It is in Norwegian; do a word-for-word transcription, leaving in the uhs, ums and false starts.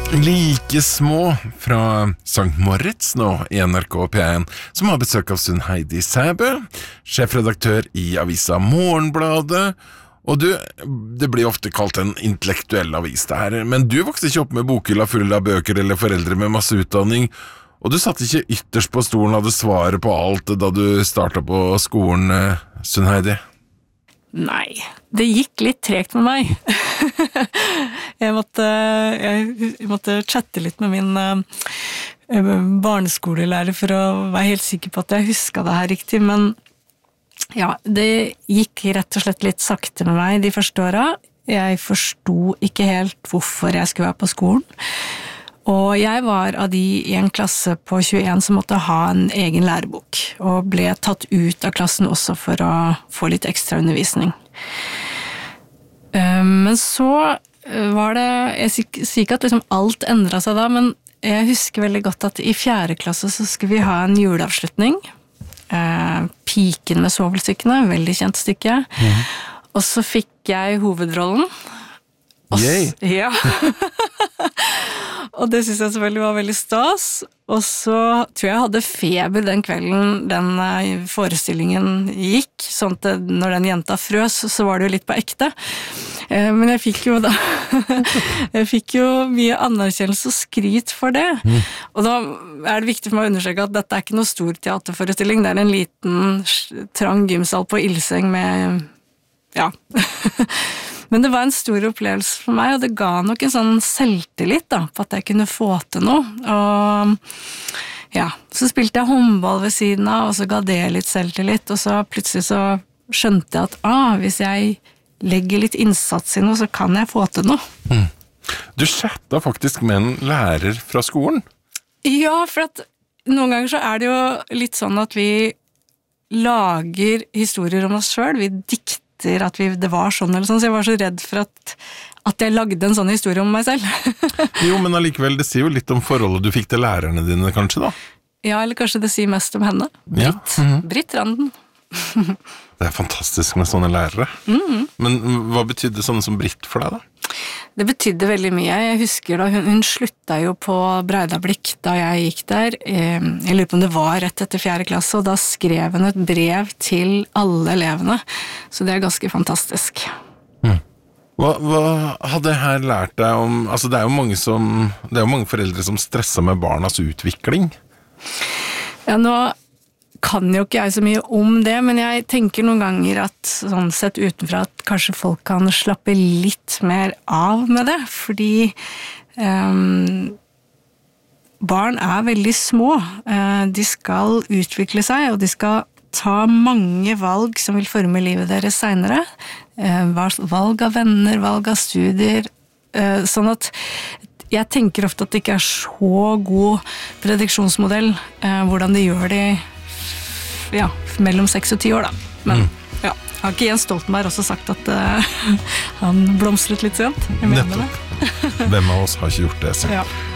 Like små fra Sankt Moritz nå i N R K P en, som har besøk av Sunn Heidi Sæbø, sjefredaktør i avisa Morgenbladet. Og du, det blir ofte kalt en intellektuell avis det her, men du vokste ikke opp med bokhylla full av bøker eller foreldre med masse utdanning, og du satt ikke ytterst på stolen og hadde svaret på alt da du startet på skolen, Sunn Heidi. Nei, det gikk litt tregt med meg. jeg, måtte, jeg, jeg måtte chatte litt med min uh, barneskolelærer for å være helt sikker på at jeg husket det her riktig, men ja, det gikk rett og slett litt sakte med meg de første åra. Jeg forstod ikke helt hvorfor jeg skulle være på skolen. Og jeg var av de i en klasse på tjueen som måtte ha en egen lærebok, og ble tatt ut av klassen også for å få litt ekstra undervisning. Men så var det, jeg sier ikke at liksom alt endret seg da, men jeg husker veldig godt at i fjerde klasse så skulle vi ha en juleavslutning. Piken med sovelstykkene, veldig kjent stykke. Mm. Og så fikk jeg hovedrollen. Yay! Ja. Og det synes jeg selvfølgelig var veldig stas. Og så tror jeg jeg hadde feber den kvelden den forestillingen gikk, sånn at når den jenta frøs, så var det jo litt på ekte. Men jeg fikk jo da jeg fikk jo mye anerkjennelse og skryt for det. Mm. Og da er det viktig for meg å understreke at dette er ikke noe stor teaterforestilling, det er en liten trang gymsal på Ilseng med, ja... Men det var en stor opplevelse for meg, og det ga nok en sånn selvtillit da, på at jeg kunne få til noe. Og ja, så spilte jeg håndball ved siden av, og så ga det litt selvtillit, og så plutselig så skjønte jeg at ah, hvis jeg legger litt innsats i noe, så kan jeg få til noe. Mm. Du chatta faktisk med en lærer fra skolen? Ja, for at noen ganger så er det jo litt sånn at vi lager historier om oss selv, vi dikter at vi, det var sånn eller sånn, så jeg var så redd for at, at jeg lagde en sånn historie om meg selv. Jo, men allikevel, det sier jo litt om forholdet du fikk til lærerne dine, kanskje da? Ja, eller kanskje det sier mest om henne. Britt. Ja. Mm-hmm. Britt Randen. Det er fantastisk med sånne lærere. Mm-hmm. Men hva betydde sånne som Britt for deg da? Det betydde veldig mye. Jeg husker da, hun, hun slutta jo på Breidablikk da jeg gikk der. Jeg lurer på om det var rett etter fjerde klasse, og da skrev hun et brev til alle elevene. Så det er ganske fantastisk. Mm. Hva, hva hadde jeg her lært deg om, altså det er jo mange som, det er jo mange foreldre som stresser med barnas utvikling. Ja, nå kan jo ikke jeg så mye om det, men jeg tenker noen ganger at sånn sett utenfra at kanskje folk kan slappe litt mer av med det, fordi um, barn er veldig små. Uh, de skal utvikle seg, og de skal ta mange valg som vil forme livet deres senere. Uh, valg av venner, valg av studier, uh, sånn at jeg tenker ofte at det ikke er så god prediksjonsmodell uh, hvordan de gjør det ja, mellom seks og ti år da. Men mm. ja, har ikke Jens Stoltenberg også sagt at uh, han blomstret litt sent? Nettopp. Hvem av oss har ikke gjort det selv? Ja.